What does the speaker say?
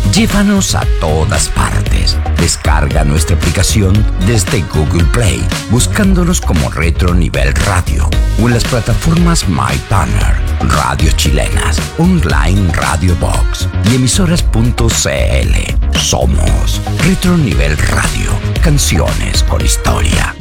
Llévanos a todas partes. Descarga nuestra aplicación desde Google Play, buscándonos como Retro Nivel Radio o en las plataformas MyTuner, Radio Chilenas, Online Radio Box y emisoras.cl. Somos Retro Nivel Radio, canciones con historia.